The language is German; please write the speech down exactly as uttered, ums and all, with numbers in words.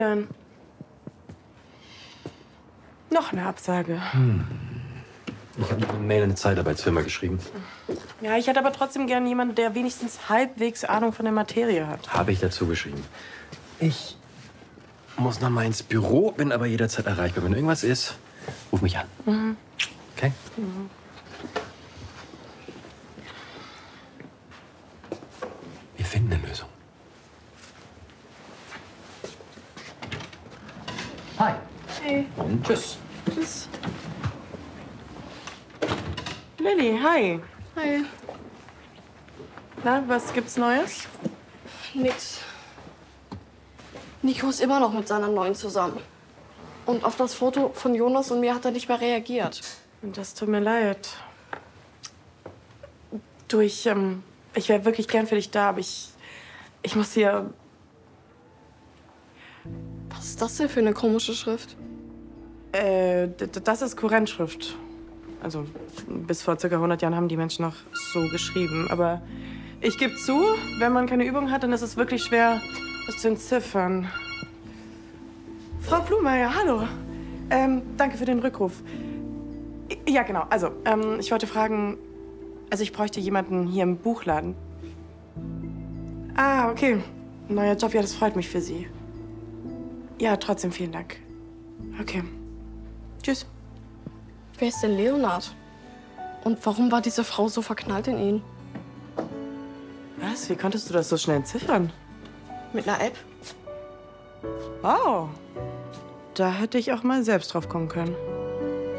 Dann noch eine Absage. Hm. Ich habe eine Mail in eine Zeitarbeitsfirma geschrieben. Ja, ich hätte aber trotzdem gern jemanden, der wenigstens halbwegs Ahnung von der Materie hat. Habe ich dazu geschrieben. Ich muss noch mal ins Büro, bin aber jederzeit erreichbar. Wenn irgendwas ist, ruf mich an. Mhm. Okay? Mhm. Wir finden eine Lösung. Hi. Hey. Und tschüss. Tschüss. Lilly, hi. Hi. Na, was gibt's Neues? Nix. Nico ist immer noch mit seiner Neuen zusammen. Und auf das Foto von Jonas und mir hat er nicht mehr reagiert. Und das tut mir leid. Du, ich, ähm, ich wäre wirklich gern für dich da, aber ich, ich muss hier... Was ist das denn für eine komische Schrift? Äh, das ist Kurrentschrift. Also, bis vor circa hundert Jahren haben die Menschen noch so geschrieben. Aber ich gebe zu, wenn man keine Übung hat, dann ist es wirklich schwer, das zu entziffern. Frau Blumeyer, hallo. Ähm, danke für den Rückruf. Ja, genau. Also, ähm, ich wollte fragen, also ich bräuchte jemanden hier im Buchladen. Ah, okay. Neuer Job, ja, das freut mich für Sie. Ja, trotzdem vielen Dank. Okay. Tschüss. Wer ist denn Leonard? Und warum war diese Frau so verknallt in ihn? Was? Wie konntest du das so schnell entziffern? Mit einer App? Wow. Da hätte ich auch mal selbst drauf kommen können.